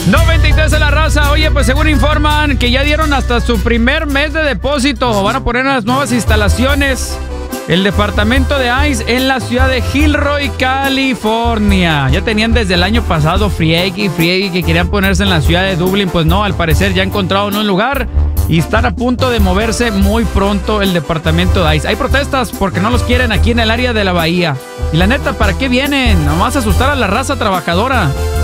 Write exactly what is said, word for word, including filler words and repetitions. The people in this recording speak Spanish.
noventa y tres de la raza. Oye, pues según informan que ya dieron hasta su primer mes de depósito. Van a poner unas nuevas instalaciones. El departamento de ICE en la ciudad de Gilroy, California. Ya tenían desde el año pasado friegue y friegue que querían ponerse en la ciudad de Dublín. Pues no, al parecer ya encontraron un lugar y están a punto de moverse muy pronto el departamento de ICE. Hay protestas porque no los quieren aquí en el área de la bahía. Y la neta, ¿para qué vienen? Nomás asustar a la raza trabajadora.